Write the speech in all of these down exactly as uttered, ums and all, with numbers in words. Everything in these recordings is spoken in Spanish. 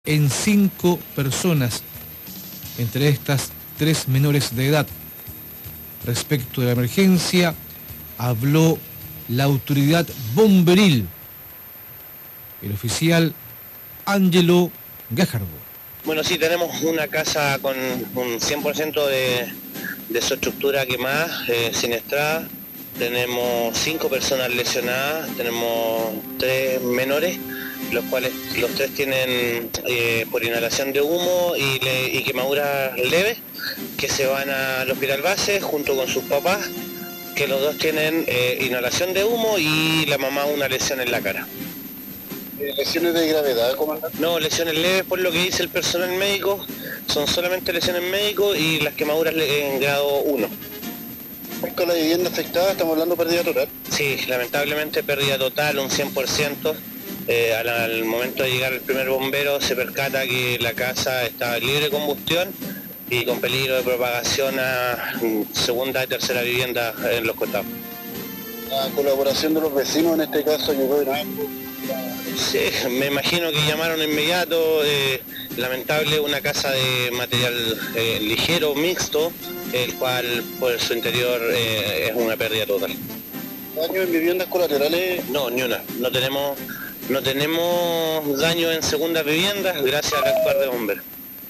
en cinco personas, entre estas tres menores de edad. Respecto de la emergencia, habló la autoridad bomberil, el oficial Ángelo Gajardo. Bueno, sí, tenemos una casa con un cien por ciento de, de su estructura quemada, eh, siniestrada. Tenemos cinco personas lesionadas, tenemos tres menores, los cuales los tres tienen eh, por inhalación de humo y, le, y quemaduras leves, que se van al hospital base junto con sus papás, que los dos tienen eh, inhalación de humo y la mamá una lesión en la cara. ¿Lesiones de gravedad, comandante? No, lesiones leves por lo que dice el personal médico, son solamente lesiones médicos y las quemaduras en grado uno. ¿Con la vivienda afectada estamos hablando de pérdida total? Sí, lamentablemente pérdida total, un cien por ciento. Eh, al, al momento de llegar el primer bombero se percata que la casa está libre de combustión y con peligro de propagación a segunda y tercera vivienda en los costados. La colaboración de los vecinos en este caso ayudó en algo. Sí, me imagino que llamaron de inmediato, eh, lamentable, una casa de material eh, ligero, mixto, el cual por su interior eh, es una pérdida total. ¿Daño en viviendas colaterales? No, ni una. No tenemos, no tenemos daño en segundas viviendas gracias al actuar de bomberos.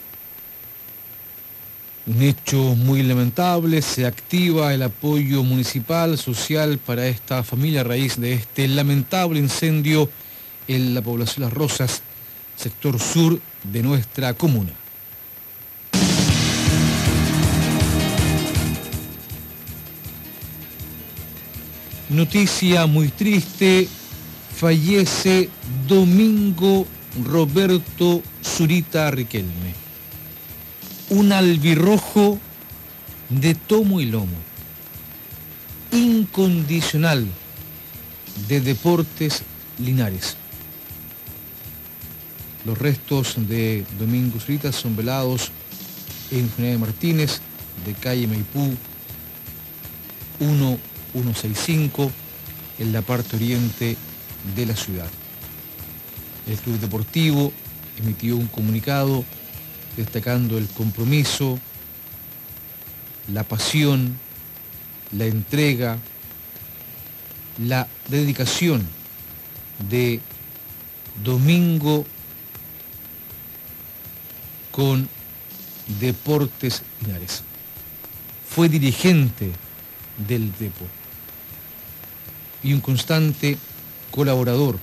Un hecho muy lamentable, se activa el apoyo municipal, social para esta familia a raíz de este lamentable incendio en la población Las Rosas, sector sur de nuestra comuna. Noticia muy triste, fallece Domingo Roberto Zurita Riquelme, un albirrojo de tomo y lomo, incondicional de Deportes Linares. Los restos de Domingo Zurita son velados en General Martínez, de calle Maipú mil ciento sesenta y cinco, en la parte oriente de la ciudad. El club deportivo emitió un comunicado destacando el compromiso, la pasión, la entrega, la dedicación de Domingo con Deportes Linares. Fue dirigente del Depo y un constante colaborador.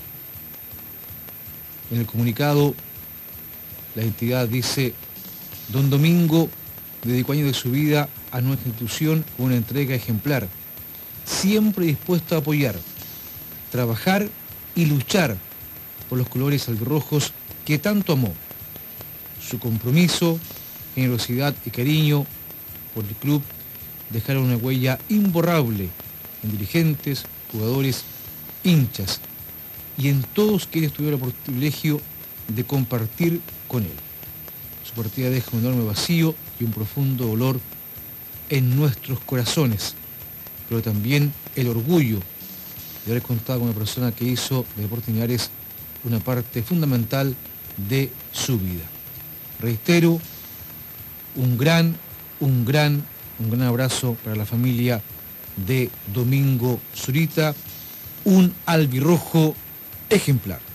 En el comunicado, la entidad dice: don Domingo dedicó años de su vida a nuestra institución con una entrega ejemplar, siempre dispuesto a apoyar, trabajar y luchar por los colores albirrojos que tanto amó. Su compromiso, generosidad y cariño por el club dejaron una huella imborrable en dirigentes, jugadores, hinchas y en todos quienes tuvieron el privilegio de compartir con él. Su partida deja un enorme vacío y un profundo dolor en nuestros corazones, pero también el orgullo de haber contado con una persona que hizo de Deportes Linares una parte fundamental de su vida. Reitero, un gran, un gran, un gran abrazo para la familia de Domingo Zurita, un albirrojo ejemplar.